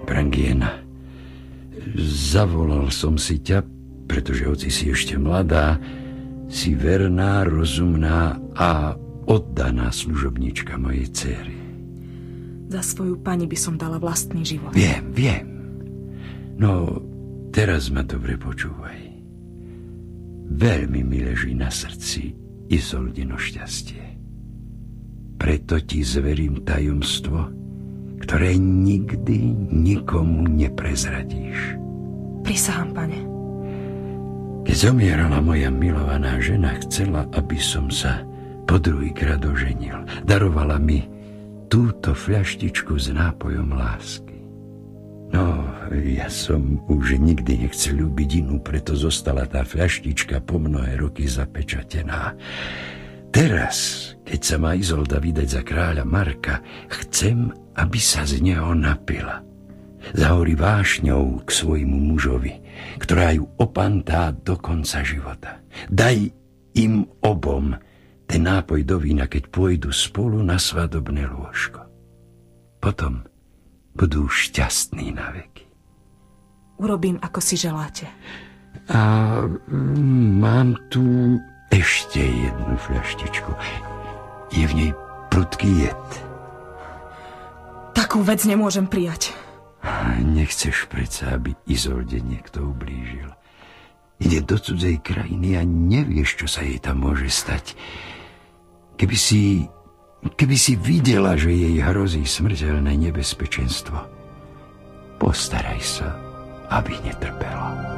Prangiena, zavolal som si ťa, pretože hoci si ešte mladá, si verná, rozumná a oddaná služobnička mojej dcéry. Za svoju pani by som dala vlastný život. Viem. No, teraz ma dobre počúvaj. Veľmi mi leží na srdci Izoldino šťastie. Preto ti zverím tajomstvo, ktoré nikdy nikomu neprezradíš. Prisahám, pane. Keď zomierala moja milovaná žena, chcela, aby som sa po druhýkrát oženil. Darovala mi túto fľaštičku s nápojom lásky. No, ja som už nikdy nechcel ľúbiť inú, preto zostala tá fľaštička po mnohé roky zapečatená. Teraz, keď sa má Izolda vydať za kráľa Marka, chcem, aby sa z neho napila. Zahorí vášňou k svojmu mužovi, ktorá ju opantá do konca života. Daj im obom ten nápoj do vína, keď pôjdu spolu na svadobné lôžko. Potom budú šťastní na veky. Urobím, ako si želáte. A mám tu ešte jednu fľaštičku. Je v nej prudký jed. Takú vec nemôžem prijať. Nechceš predsa, aby Izolde niekto ublížil. Ide do cudzej krajiny a nevieš, čo sa jej tam môže stať. Keby si videla, že jej hrozí smrteľné nebezpečenstvo, postaraj sa, aby netrpela.